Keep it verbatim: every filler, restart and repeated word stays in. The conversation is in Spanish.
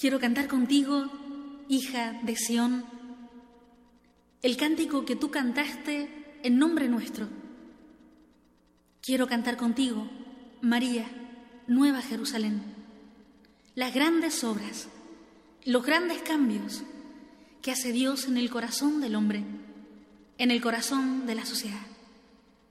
Quiero cantar contigo, hija de Sión, el cántico que tú cantaste en nombre nuestro. Quiero cantar contigo, María, Nueva Jerusalén, las grandes obras, los grandes cambios que hace Dios en el corazón del hombre, en el corazón de la sociedad.